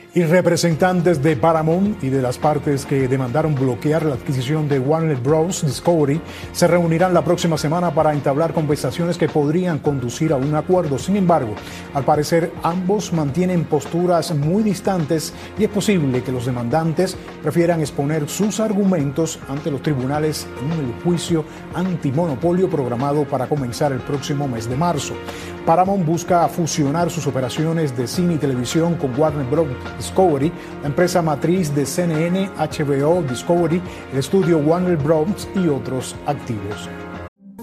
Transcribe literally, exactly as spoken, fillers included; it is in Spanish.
Y representantes de Paramount y de las partes que demandaron bloquear la adquisición de Warner Bros. Discovery se reunirán la próxima semana para entablar conversaciones que podrían conducir a un acuerdo. Sin embargo, al parecer ambos mantienen posturas muy distantes y es posible que los demandantes prefieran exponer sus argumentos ante los tribunales en el juicio antimonopolio programado para comenzar el próximo mes de marzo. Paramount busca fusionar sus operaciones de cine y televisión con Warner Bros. Discovery, la empresa matriz de C N N, H B O, Discovery, el estudio Warner Bros. Y otros activos.